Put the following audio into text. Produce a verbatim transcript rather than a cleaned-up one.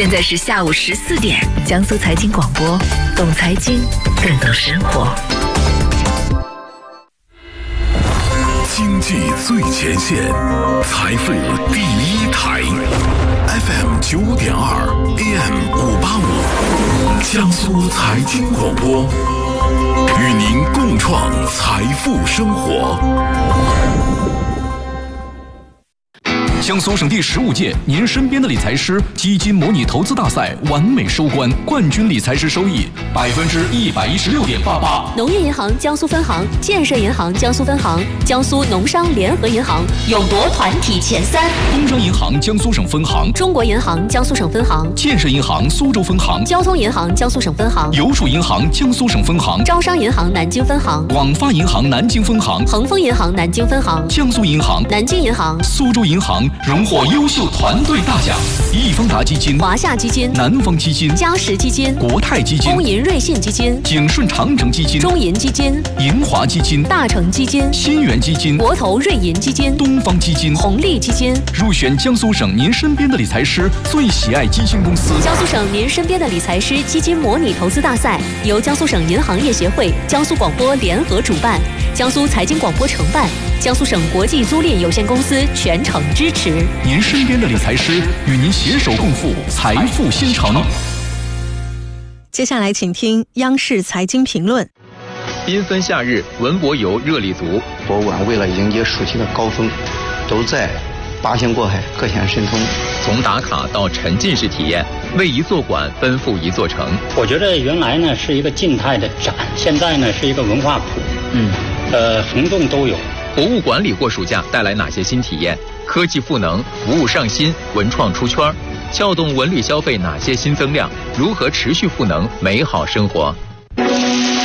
现在是下午十四点，江苏财经广播，懂财经，更懂生活。 经济最前线，财富第一台 ，F M 九点二 ，A M 五八五，江苏财经广播，与您共创财富生活。 江苏省第十五届您身边的理财师基金模拟投资大赛完美收官，冠军理财师收益百分之一百一十六点八八。 农业银行江苏分行、建设银行江苏分行、江苏农商联合银行勇夺团体前三。 工商银行江苏省分行、 中国银行江苏省分行、 建设银行苏州分行、 交通银行江苏省分行、 邮储银行江苏省分行、 招商银行南京分行、 广发银行南京分行、 恒丰银行南京分行、 江苏银行、 南京银行、 苏州银行荣获优秀团队大奖。易方达基金、 华夏基金、 南方基金、 嘉实基金、 国泰基金、 工银瑞信基金、 景顺长城基金、 中银基金、 银华基金、 大成基金、 新源基金、 国投瑞银基金、 东方基金、 红利基金入选江苏省您身边的理财师最喜爱基金公司。 江苏省您身边的理财师基金模拟投资大赛由江苏省银行业协会、江苏广播联合主办，江苏财经广播承办，江苏省国际租赁有限公司全程支持。 您身边的理财师与您携手共赴财富新城。 接下来请听央视财经评论。 缤纷夏日，文博游热力足。 博物馆为了迎接暑期的高峰，都在八仙过海，各显神通。 从打卡到沉浸式体验，为一座馆奔赴一座城。 我觉得原来呢是一个静态的展，现在呢是一个文化谱。嗯，呃，横动都有。 博物馆里过暑假带来哪些新体验？科技赋能，服务上新，文创出圈，撬动文旅消费哪些新增量？如何持续赋能美好生活？